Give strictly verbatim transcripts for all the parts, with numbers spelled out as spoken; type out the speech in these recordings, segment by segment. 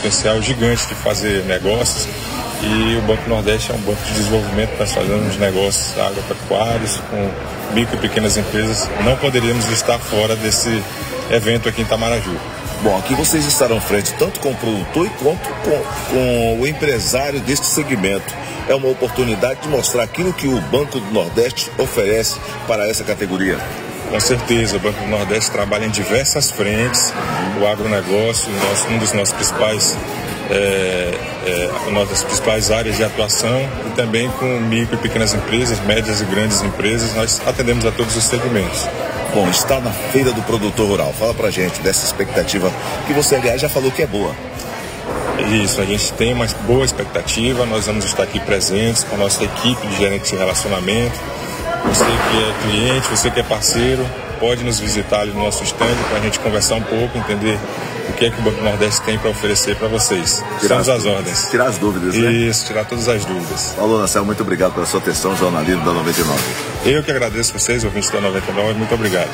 potencial gigante de fazer negócios. E o Banco Nordeste é um banco de desenvolvimento que nós fazemos negócios agropecuários com micro e pequenas empresas. Não poderíamos estar fora desse evento aqui em Itamaraju. Bom, aqui vocês estarão frente tanto com o produtor quanto com, com o empresário deste segmento. É uma oportunidade de mostrar aquilo que o Banco do Nordeste oferece para essa categoria. Com certeza, o Banco do Nordeste trabalha em diversas frentes. O agronegócio, nosso, um dos nossos principais, é, é, uma das principais áreas de atuação, e também com micro e pequenas empresas, médias e grandes empresas. Nós atendemos a todos os segmentos. Bom, está na Feira do Produtor Rural. Fala pra gente dessa expectativa que você, aliás, já falou que é boa. Isso, a gente tem uma boa expectativa. Nós vamos estar aqui presentes com a nossa equipe de gerentes de relacionamento. Você que é cliente, você que é parceiro, pode nos visitar ali no nosso stand para a gente conversar um pouco, entender o que é que o Banco Nordeste tem para oferecer para vocês. Tirar Estamos às ordens. Tirar as dúvidas, né? Isso, tirar todas as dúvidas. Alô, Anselmo, muito obrigado pela sua atenção, jornalismo da noventa e nove. Eu que agradeço vocês, ouvintes da noventa e nove, muito obrigado.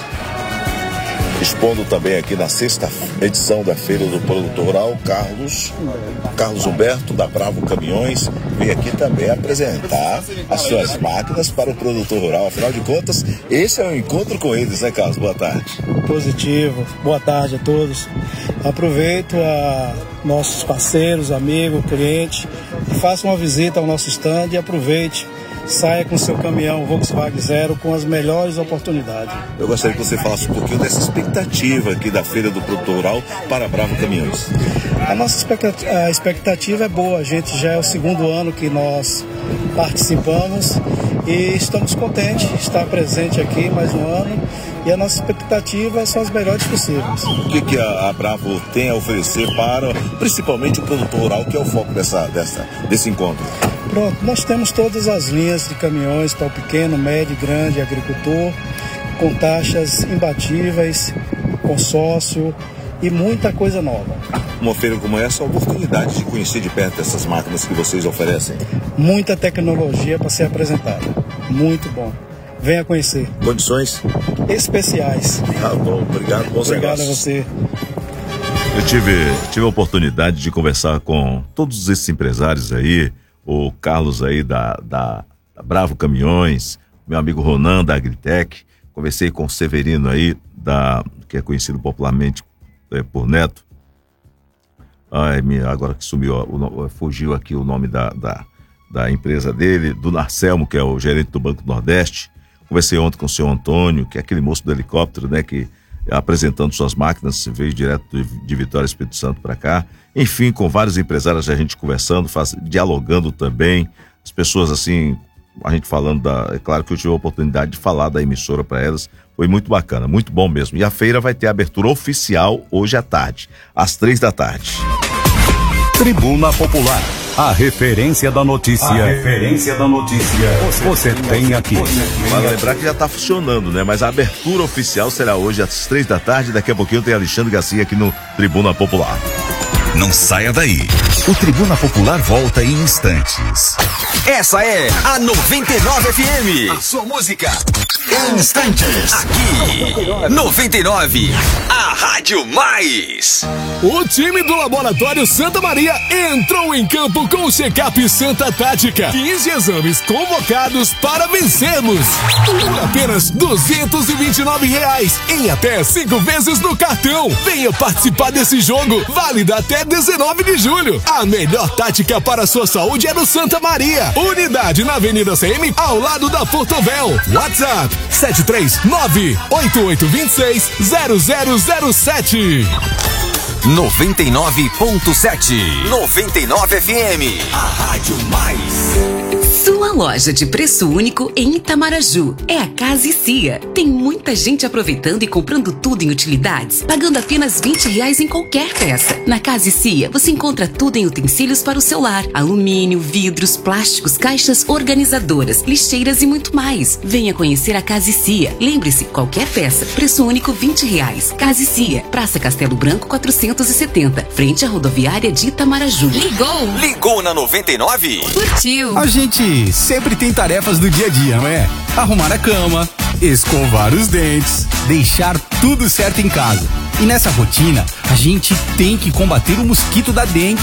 Expondo também aqui na sexta edição da Feira do Produtor Rural, Carlos, Carlos Humberto, da Bravo Caminhões, vem aqui também apresentar as suas máquinas para o produtor rural. Afinal de contas, esse é um encontro com eles, né, Carlos? Boa tarde. Positivo. Boa tarde a todos. Aproveito a nossos parceiros, amigos, clientes, e faça uma visita ao nosso stand e aproveite. Saia com seu caminhão Volkswagen Zero com as melhores oportunidades. Eu gostaria que você falasse um pouquinho dessa expectativa aqui da Feira do Produtor Rural para a Bravo Caminhões. A nossa expectativa, a expectativa é boa. A gente já é o segundo ano que nós participamos e estamos contentes de estar presente aqui mais um ano. E a nossa expectativa são as melhores possíveis. O que, que a, a Bravo tem a oferecer para, principalmente, o produtor rural, que é o foco dessa, dessa, desse encontro? Pronto, nós temos todas as linhas de caminhões para o pequeno, médio e grande agricultor, com taxas imbatíveis, consórcio e muita coisa nova. Uma feira como essa é uma oportunidade de conhecer de perto essas máquinas que vocês oferecem. Muita tecnologia para ser apresentada. Muito bom. Venha conhecer. Condições? Especiais. Tá bom, obrigado. Bons Obrigado negócios. a você. Eu tive, tive a oportunidade de conversar com todos esses empresários aí, o Carlos aí da, da, da Bravo Caminhões, meu amigo Ronan da Agritec, conversei com o Severino aí, da, que é conhecido popularmente é, por Neto. Ai, minha, agora que sumiu, o, fugiu aqui o nome da, da, da empresa dele, do Narcelmo, que é o gerente do Banco Nordeste. Conversei ontem com o senhor Antônio, que é aquele moço do helicóptero, né, que apresentando suas máquinas, veio direto de, de Vitória, Espírito Santo para cá. Enfim, com vários empresários, a gente conversando, faz, dialogando também, as pessoas assim, a gente falando da... É claro que eu tive a oportunidade de falar da emissora para elas, foi muito bacana, muito bom mesmo. E a feira vai ter abertura oficial hoje à tarde, às três da tarde. Tribuna Popular, a referência da notícia. A referência da notícia. Você tem aqui. Vale lembrar que já está funcionando, né? Mas a abertura oficial será hoje às três da tarde. Daqui a pouquinho tem Alexandre Garcia aqui no Tribuna Popular. Não saia daí. O Tribuna Popular volta em instantes. Essa é a noventa e nove F M. A sua música em instantes. Aqui, noventa e nove, a Rádio Mais. O time do Laboratório Santa Maria entrou em campo com o check-up Santa Tática. quinze exames convocados para vencermos. Por apenas duzentos e vinte e nove reais. Em até cinco vezes no cartão. Venha participar desse jogo. Válido até dezenove de julho. A melhor tática para a sua saúde é no Santa Maria. Unidade na Avenida C M, ao lado da Portovel. WhatsApp sete três nove, oito oito dois seis, zero zero zero sete. noventa e nove ponto sete. noventa e nove F M. A Rádio Mais. Sua loja de preço único em Itamaraju é a Casa e Cia. Tem muita gente aproveitando e comprando tudo em utilidades, pagando apenas vinte reais em qualquer peça. Na Casa e Cia você encontra tudo em utensílios para o seu lar: alumínio, vidros, plásticos, caixas organizadoras, lixeiras e muito mais. Venha conhecer a Casa e Cia. Lembre-se, qualquer peça, preço único vinte reais. Casa e Cia, Praça Castelo Branco quatrocentos e setenta, frente à rodoviária de Itamaraju. Ligou! Ligou na noventa e nove? Curtiu! A gente sempre tem tarefas do dia a dia, não é? Arrumar a cama, escovar os dentes, deixar tudo certo em casa. E nessa rotina, a gente tem que combater o mosquito da dengue